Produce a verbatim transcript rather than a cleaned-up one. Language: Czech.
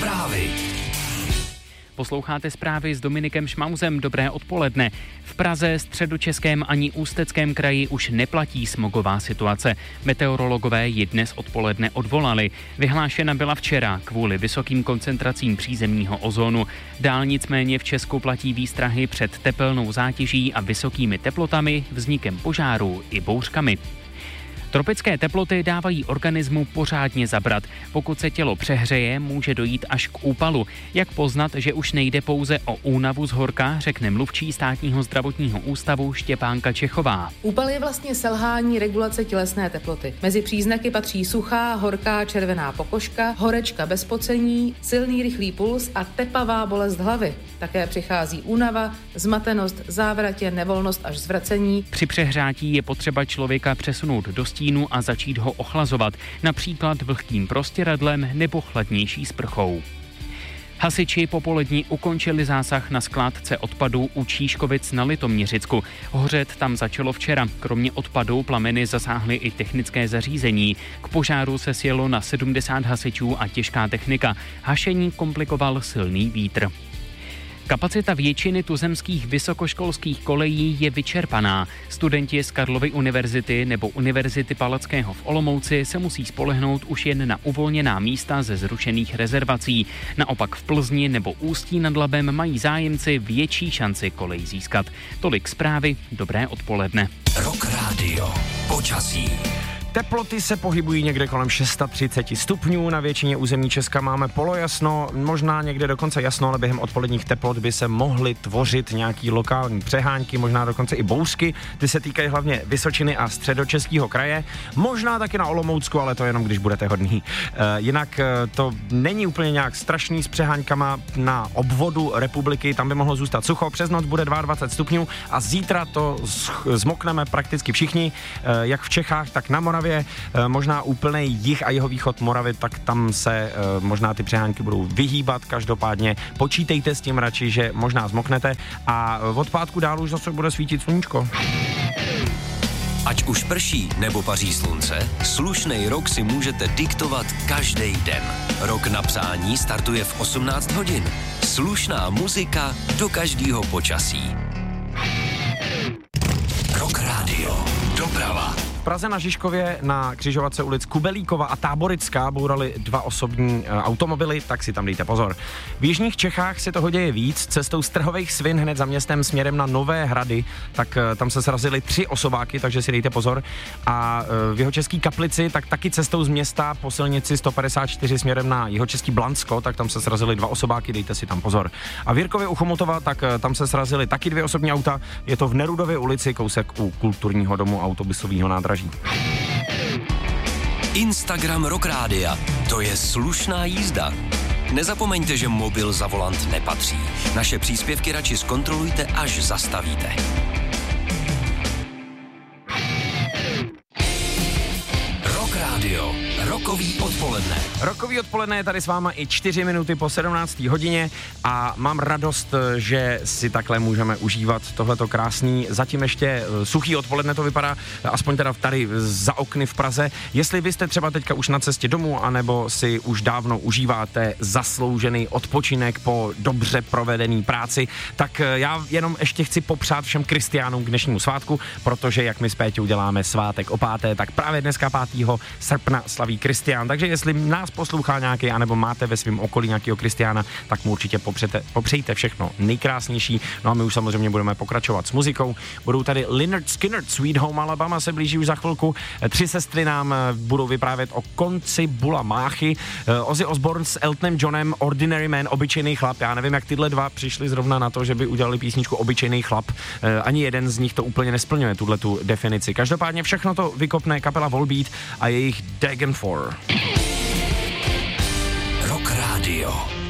Zprávy. Posloucháte zprávy s Dominikem Šmauzem. Dobré odpoledne. V Praze, Středočeském ani Ústeckém kraji už neplatí smogová situace. Meteorologové ji dnes odpoledne odvolali. Vyhlášena byla včera kvůli vysokým koncentracím přízemního ozónu. Dál nicméně v Česku platí výstrahy před tepelnou zátěží a vysokými teplotami, vznikem požárů i bouřkami. Tropické teploty dávají organismu pořádně zabrat. Pokud se tělo přehřeje, může dojít až k úpalu. Jak poznat, že už nejde pouze o únavu z horka, řekne mluvčí Státního zdravotního ústavu Štěpánka Čechová. Úpal je vlastně selhání regulace tělesné teploty. Mezi příznaky patří suchá, horká, červená pokožka, horečka bez pocení, silný rychlý puls a tepavá bolest hlavy. Také přichází únava, zmatenost, závratě, nevolnost až zvracení. Při přehřátí je potřeba člověka přesunout do stínu a začít ho ochlazovat, například vlhkým prostěradlem nebo chladnější sprchou. Hasiči popolední ukončili zásah na skládce odpadů u Číškovic na Litoměřicku. Hořet tam začalo včera. Kromě odpadů plameny zasáhly i technické zařízení. K požáru se sjelo na sedmdesát hasičů a těžká technika. Hašení komplikoval silný vítr. Kapacita většiny tuzemských vysokoškolských kolejí je vyčerpaná. Studenti z Karlovy univerzity nebo Univerzity Palackého v Olomouci se musí spolehnout už jen na uvolněná místa ze zrušených rezervací. Naopak v Plzni nebo Ústí nad Labem mají zájemci větší šanci kolej získat. Tolik zprávy, dobré odpoledne. Rock Radio. Počasí. Teploty se pohybují někde kolem třicet šest stupňů, na většině území Česka máme polojasno, možná někde dokonce jasno, ale během odpoledních teplot by se mohly tvořit nějaký lokální přehánky, možná dokonce i bouřky, ty se týkají hlavně Vysočiny a Středočeského kraje, možná taky na Olomoucku, ale to jenom když budete hodný. E, jinak e, to není úplně nějak strašný s přeháňkama na obvodu republiky, tam by mohlo zůstat sucho, přes noc bude dvacet dva stupňů a zítra to zmokneme prakticky všichni, e, jak v Čechách, tak na Moravě. Možná úplný jih a jeho východ Moravy, tak tam se možná ty přehánky budou vyhýbat. Každopádně počítejte s tím radši, že možná zmoknete a od pátku dál už zase bude svítit sluníčko. Ať už prší nebo paří slunce, slušnej rok si můžete diktovat každý den. Rok na psání startuje v osmnáct hodin. Slušná muzika do každého počasí. Rock Radio. Doprava. V Praze na Žižkově na křižovatce ulic Kubelíkova a Táborická bourali dva osobní e, automobily, tak si tam dejte pozor. V jižních Čechách se toho děje víc, cestou Strhových svin hned za městem směrem na Nové Hrady, tak e, tam se srazily tři osobáky, takže si dejte pozor. A e, v Jihočeský Kaplici, tak taky cestou z města po silnici sto padesát čtyři směrem na Jihočeský Blansko, tak tam se srazily dva osobáky, dejte si tam pozor. A v Jirkově u Chomutova, tak e, tam se srazily taky dvě osobní auta, je to v Nerudově ulici, kousek u kulturního domu autobusového nádraží. Instagram Rock Rádia. To je slušná jízda. Nezapomeňte, že mobil za volant nepatří. Naše příspěvky radši zkontrolujte, až zastavíte. Rock Radio. Rokový odpoledne. Rokový odpoledne je tady s váma i čtyři minuty po sedmnácté hodině a mám radost, že si takhle můžeme užívat tohleto krásný, zatím ještě suchý odpoledne to vypadá, aspoň teda tady za okny v Praze. Jestli vy jste třeba teďka už na cestě domů, anebo si už dávno užíváte zasloužený odpočinek po dobře provedený práci, tak já jenom ještě chci popřát všem křesťanům k dnešnímu svátku, protože jak my s Péťou děláme svátek o páté, tak právě dneska pátého srpna slaví křesťan. Takže jestli nás poslouchá nějaký, anebo máte ve svém okolí nějakého křesťana, tak mu určitě popřete, popřejte všechno nejkrásnější. No a my už samozřejmě budeme pokračovat s muzikou. Budou tady Lynyrd Skynyrd, Sweet Home Alabama se blíží už za chvilku. Tři sestry nám budou vyprávět o konci Bula Máchy. Ozzy Osbourne s Eltonem Johnem, Ordinary Man, obyčejný chlap. Já nevím, jak tyhle dva přišli zrovna na to, že by udělali písničku Obyčejný chlap. Ani jeden z nich to úplně nesplňuje, tuhletu definici. Každopádně všechno to vykopne kapela Volbeat a jejich Dagen four. Rock Radio.